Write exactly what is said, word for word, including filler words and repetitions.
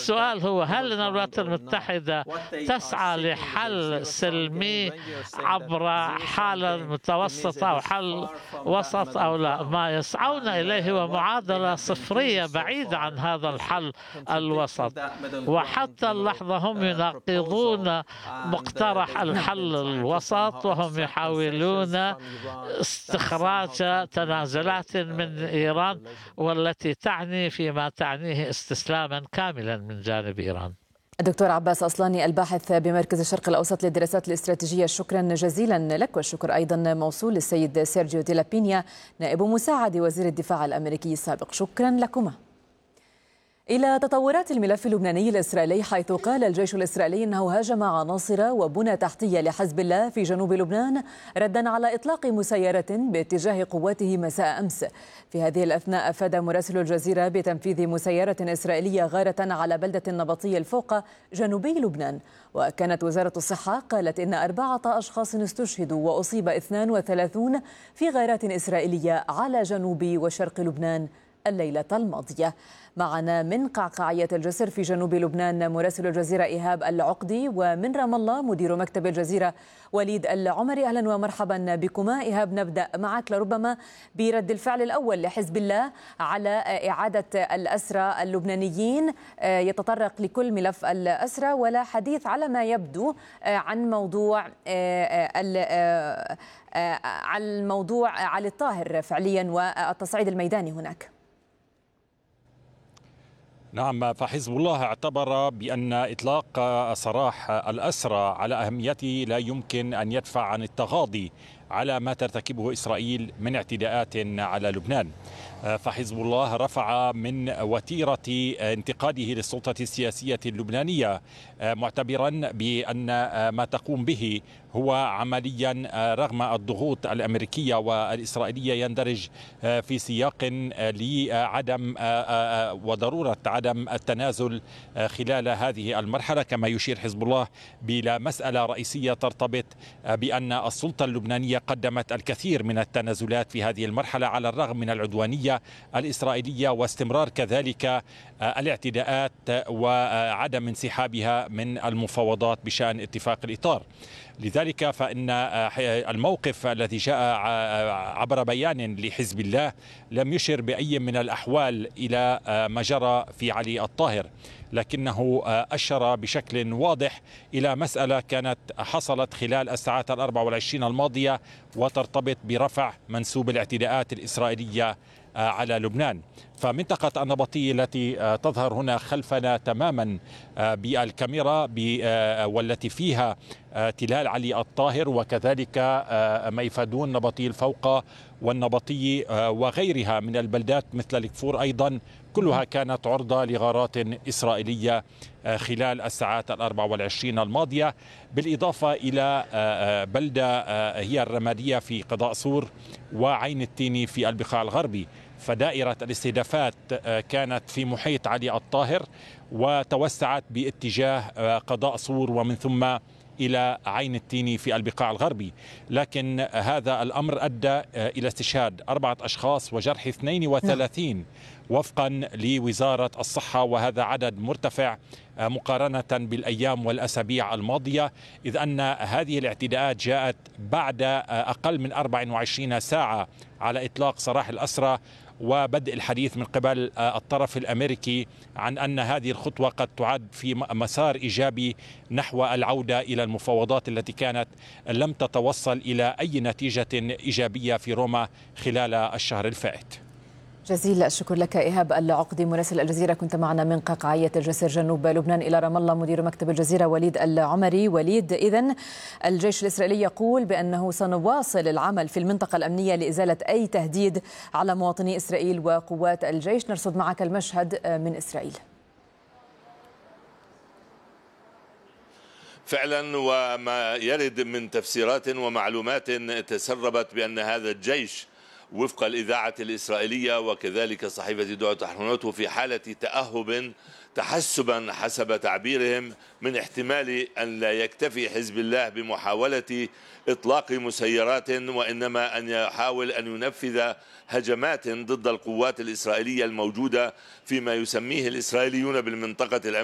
السؤال هو هل أن الولايات المتحدة تسعى لحل سلمي عبر حالة متوسطة أو حل وسط أو لا؟ ما يسعون إليه هو معادلة صفرية بعيدة عن هذا الحل الوسط، وحتى اللحظة هم يناقضون مقترح الحل الوسط، وهم يحاولون استخراج تنازلات من إيران، والتي تعني فيما تعنيه استسلاما كاملا من جانب إيران. الدكتور عباس أصلاني، الباحث بمركز الشرق الأوسط للدراسات الاستراتيجية، شكرا جزيلا لك. والشكر أيضا موصول للسيد سيرجيو دي لابينيا نائب مساعد وزير الدفاع الأمريكي السابق، شكرا لكما. إلى تطورات الملف اللبناني الإسرائيلي، حيث قال الجيش الإسرائيلي أنه هاجم عناصر وبنى تحتية لحزب الله في جنوب لبنان ردا على إطلاق مسيرة باتجاه قواته مساء أمس. في هذه الأثناء أفاد مراسل الجزيرة بتنفيذ مسيرة إسرائيلية غارة على بلدة النبطي الفوق جنوبي لبنان. وكانت وزارة الصحة قالت إن أربعة أشخاص استشهدوا وأصيب اثنان وثلاثون في غارات إسرائيلية على جنوب وشرق لبنان الليلة الماضية. معنا من قعقاعية الجسر في جنوب لبنان مراسل الجزيرة إيهاب العقدي، ومن رام الله مدير مكتب الجزيرة وليد العمري. أهلا ومرحبا بكما. إيهاب، نبدأ معك لربما برد الفعل الأول لحزب الله على إعادة الأسرى اللبنانيين، يتطرق لكل ملف الأسرى ولا حديث على ما يبدو عن موضوع عن الموضوع علي الطاهر فعليا والتصعيد الميداني هناك. نعم، فحزب الله اعتبر بأن إطلاق سراح الأسرى على أهميته لا يمكن أن يدفع عن التغاضي على ما ترتكبه إسرائيل من اعتداءات على لبنان. فحزب الله رفع من وتيرة انتقاده للسلطة السياسية اللبنانية، معتبرا بأن ما تقوم به هو عمليا رغم الضغوط الأمريكية والإسرائيلية يندرج في سياق لعدم وضرورة عدم التنازل خلال هذه المرحلة. كما يشير حزب الله بلا مسألة رئيسية ترتبط بأن السلطة اللبنانية قدمت الكثير من التنازلات في هذه المرحلة على الرغم من العدوانية الإسرائيلية واستمرار كذلك الاعتداءات وعدم انسحابها من المفاوضات بشأن اتفاق الإطار. لذلك فإن الموقف الذي جاء عبر بيان لحزب الله لم يشر بأي من الأحوال إلى ما جرى في علي الطاهر، لكنه أشر بشكل واضح إلى مسألة كانت حصلت خلال الساعات الأربع والعشرين الماضية وترتبط برفع منسوب الاعتداءات الإسرائيلية على لبنان. فمنطقة النبطي التي تظهر هنا خلفنا تماما بالكاميرا والتي فيها تلال علي الطاهر وكذلك ميفادون نبطي الفوق والنبطي وغيرها من البلدات مثل الكفور أيضا، كلها كانت عرضة لغارات إسرائيلية خلال الساعات الأربع والعشرين الماضية، بالإضافة إلى بلدة هي الرمادية في قضاء سور وعين التيني في البقاع الغربي. فدائرة الاستهدافات كانت في محيط علي الطاهر وتوسعت باتجاه قضاء سور ومن ثم إلى عين التيني في البقاع الغربي. لكن هذا الأمر أدى إلى استشهاد أربعة أشخاص وجرح اثنين وثلاثين وفقا لوزارة الصحة، وهذا عدد مرتفع مقارنة بالأيام والأسابيع الماضية، إذ أن هذه الاعتداءات جاءت بعد أقل من أربع وعشرين ساعة على إطلاق سراح الأسرى وبدء الحديث من قبل الطرف الأمريكي عن أن هذه الخطوة قد تعد في مسار إيجابي نحو العودة إلى المفاوضات التي كانت لم تتوصل إلى أي نتيجة إيجابية في روما خلال الشهر الفائت. جزيل الشكر لك إيهاب العقدي مراسل الجزيرة، كنت معنا من قعقاعية الجسر جنوب لبنان. إلى رام الله مدير مكتب الجزيرة وليد العمري. وليد، إذن الجيش الإسرائيلي يقول بأنه سنواصل العمل في المنطقة الأمنية لإزالة أي تهديد على مواطني إسرائيل وقوات الجيش. نرصد معك المشهد من إسرائيل. فعلا، وما يرد من تفسيرات ومعلومات تسربت بأن هذا الجيش وفق الإذاعة الإسرائيلية وكذلك صحيفة دعوة أحرنوت في حالة تأهب تحسبا حسب تعبيرهم من احتمال أن لا يكتفي حزب الله بمحاولة إطلاق مسيرات، وإنما أن يحاول أن ينفذ هجمات ضد القوات الإسرائيلية الموجودة فيما يسميه الإسرائيليون بالمنطقة الأمنية